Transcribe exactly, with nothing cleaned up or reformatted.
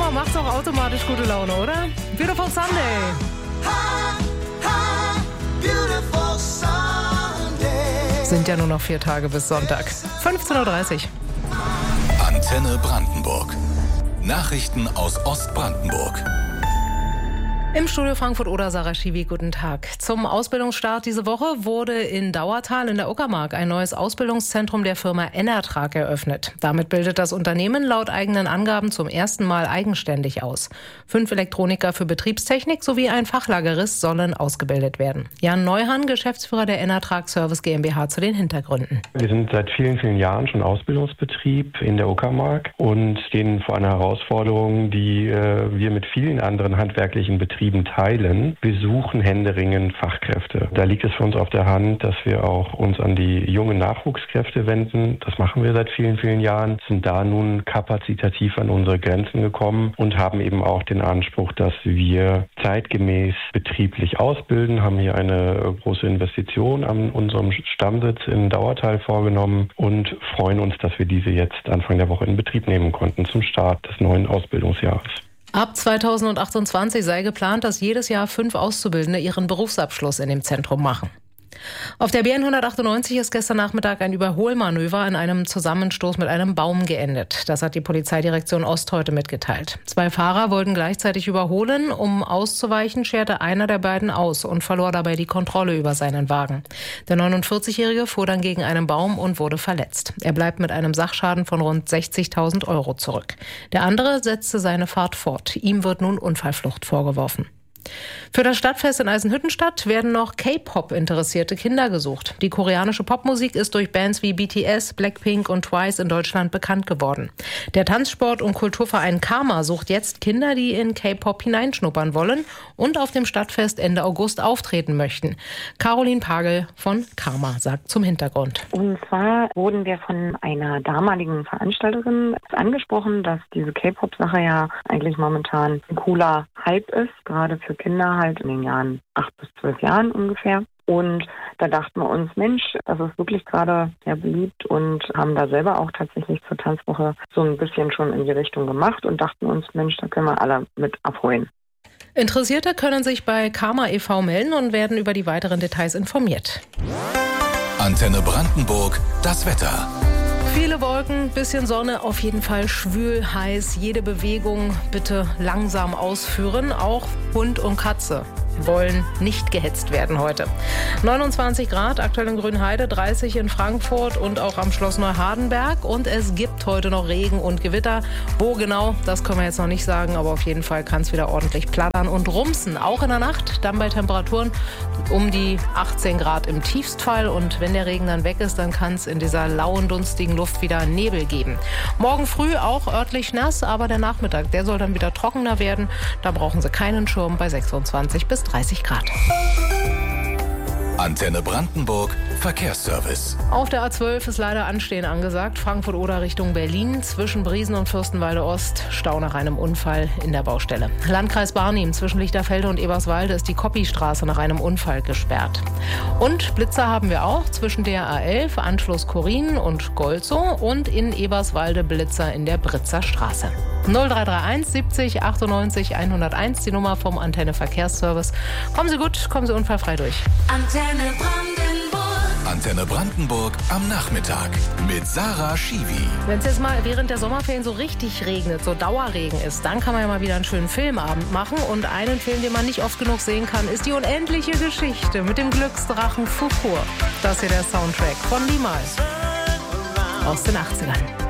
Sommer macht's auch automatisch gute Laune, oder? Beautiful Sunday. Ha, ha, beautiful Sunday. Sind ja nur noch vier Tage bis Sonntag. fünfzehn Uhr dreißig. Antenne Brandenburg. Nachrichten aus Ostbrandenburg. Im Studio Frankfurt-Oder, Sarah Schiwi, guten Tag. Zum Ausbildungsstart diese Woche wurde in Dauertal in der Uckermark ein neues Ausbildungszentrum der Firma Enertrag eröffnet. Damit bildet das Unternehmen laut eigenen Angaben zum ersten Mal eigenständig aus. Fünf Elektroniker für Betriebstechnik sowie ein Fachlagerist sollen ausgebildet werden. Jan Neuhan, Geschäftsführer der Enertrag Service GmbH, zu den Hintergründen. Wir sind seit vielen, vielen Jahren schon Ausbildungsbetrieb in der Uckermark und stehen vor einer Herausforderung, die äh, wir mit vielen anderen handwerklichen Betrieben teilen. Wir suchen händeringend Fachkräfte. Da liegt es für uns auf der Hand, dass wir auch uns an die jungen Nachwuchskräfte wenden. Das machen wir seit vielen, vielen Jahren, sind da nun kapazitativ an unsere Grenzen gekommen und haben eben auch den Anspruch, dass wir zeitgemäß betrieblich ausbilden, haben hier eine große Investition an unserem Stammsitz in Dauertal vorgenommen und freuen uns, dass wir diese jetzt Anfang der Woche in Betrieb nehmen konnten zum Start des neuen Ausbildungsjahres. Ab zweitausendachtundzwanzig sei geplant, dass jedes Jahr fünf Auszubildende ihren Berufsabschluss in dem Zentrum machen. Auf der B N hundertachtundneunzig ist gestern Nachmittag ein Überholmanöver in einem Zusammenstoß mit einem Baum geendet. Das hat die Polizeidirektion Ost heute mitgeteilt. Zwei Fahrer wollten gleichzeitig überholen. Um auszuweichen, scherte einer der beiden aus und verlor dabei die Kontrolle über seinen Wagen. Der neunundvierzigjährige fuhr dann gegen einen Baum und wurde verletzt. Er bleibt mit einem Sachschaden von rund sechzigtausend Euro zurück. Der andere setzte seine Fahrt fort. Ihm wird nun Unfallflucht vorgeworfen. Für das Stadtfest in Eisenhüttenstadt werden noch K-Pop-interessierte Kinder gesucht. Die koreanische Popmusik ist durch Bands wie B T S, Blackpink und Twice in Deutschland bekannt geworden. Der Tanzsport- und Kulturverein Karma sucht jetzt Kinder, die in K-Pop hineinschnuppern wollen und auf dem Stadtfest Ende August auftreten möchten. Caroline Pagel von Karma sagt zum Hintergrund. Und zwar wurden wir von einer damaligen Veranstalterin angesprochen, dass diese K-Pop-Sache ja eigentlich momentan ein cooler Hype ist, gerade für Kinder halt in den Jahren acht bis zwölf Jahren ungefähr. Und da dachten wir uns, Mensch, das ist wirklich gerade sehr beliebt und haben da selber auch tatsächlich zur Tanzwoche so ein bisschen schon in die Richtung gemacht und dachten uns, Mensch, da können wir alle mit abholen. Interessierte können sich bei Karma e V melden und werden über die weiteren Details informiert. Antenne Brandenburg, das Wetter. Viele Wolken, bisschen Sonne, auf jeden Fall schwül, heiß. Jede Bewegung bitte langsam ausführen. Auch Hund und Katze wollen nicht gehetzt werden heute. neunundzwanzig Grad, aktuell in Grünheide, dreißig in Frankfurt und auch am Schloss Neuhardenberg. Und es gibt heute noch Regen und Gewitter. Wo genau, das können wir jetzt noch nicht sagen, aber auf jeden Fall kann es wieder ordentlich plattern und rumsen. Auch in der Nacht, dann bei Temperaturen um die achtzehn Grad im Tiefstfall. Und wenn der Regen dann weg ist, dann kann es in dieser lauen, dunstigen Luft wieder Nebel geben. Morgen früh auch örtlich nass, aber der Nachmittag, der soll dann wieder trockener werden. Da brauchen Sie keinen Schirm bei sechsundzwanzig bis dreißig Grad. Antenne Brandenburg, Verkehrsservice. Auf der A zwölf ist leider Anstehen angesagt. Frankfurt-Oder Richtung Berlin. Zwischen Briesen und Fürstenwalde-Ost. Stau nach einem Unfall in der Baustelle. Landkreis Barnim. Zwischen Lichterfelde und Eberswalde ist die Koppistraße nach einem Unfall gesperrt. Und Blitzer haben wir auch. Zwischen der A elf, Anschluss Korin und Golzow. Und in Eberswalde Blitzer in der Britzer Straße. null drei drei eins siebzig achtundneunzig hunderteins, die Nummer vom Antenne Verkehrsservice. Kommen Sie gut, kommen Sie unfallfrei durch. Antenne Brandenburg. Antenne Brandenburg am Nachmittag mit Sarah Schiwi. Wenn es jetzt mal während der Sommerferien so richtig regnet, so Dauerregen ist, dann kann man ja mal wieder einen schönen Filmabend machen. Und einen Film, den man nicht oft genug sehen kann, ist die unendliche Geschichte mit dem Glücksdrachen Fukur. Das ist hier der Soundtrack von Limal aus den achtzigern.